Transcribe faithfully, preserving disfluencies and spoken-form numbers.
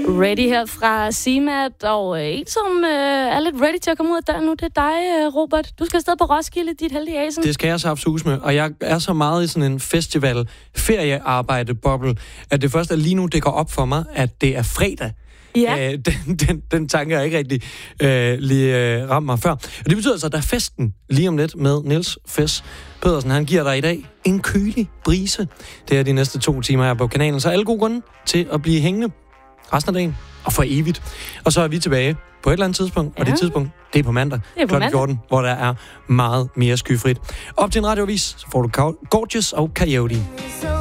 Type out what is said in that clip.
Ready her fra Simat, og en, som øh, er lidt ready til at komme ud af døren nu, det er dig, Robert. Du skal afsted på Roskilde, dit heldige asen. Det skal jeg så absolut med, og jeg er så meget i sådan en festival-feriearbejde-boble, at det først er lige nu, det går op for mig, at det er fredag. Ja. Øh, den, den, den tanke har ikke rigtig øh, lige øh, ramt mig før. Og det betyder altså, at der er festen lige om lidt med Niels Fes Pedersen. Han giver dig i dag en kølig brise. Det er de næste to timer her på kanalen, så alle gode grunde til at blive hængende resten af dagen og for evigt. Og så er vi tilbage på et eller andet tidspunkt, ja. Og det tidspunkt, det er på mandag, klokken fjorten, hvor der er meget mere skyfrit. Op til en radioavis, så får du Gorgeous og Coyote.